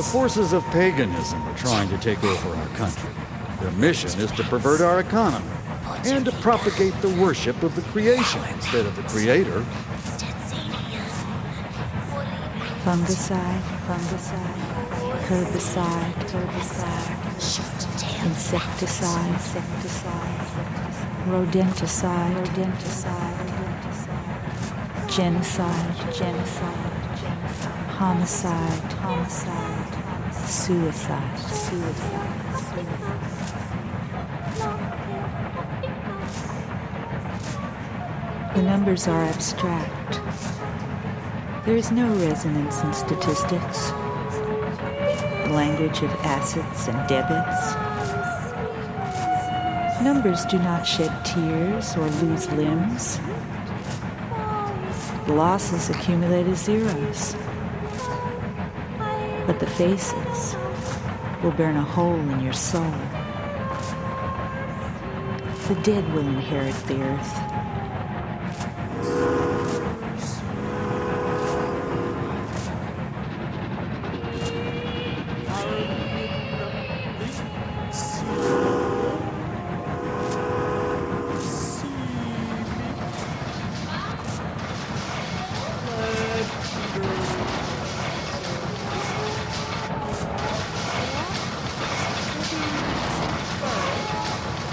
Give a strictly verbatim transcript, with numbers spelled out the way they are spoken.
forces of paganism are trying to take over our country. Their mission is to pervert our economy and to propagate the worship of the creation instead of the creator. Fungicide, fungicide, herbicide, herbicide, insecticide, insecticide, rodenticide, rodenticide, genocide, genocide, homicide, homicide, suicide, suicide, suicide. The numbers are abstract. There is no resonance in statistics, the language of assets and debits. Numbers do not shed tears or lose limbs. The losses accumulate as zeros, but the faces will burn a hole in your soul. The dead will inherit the earth.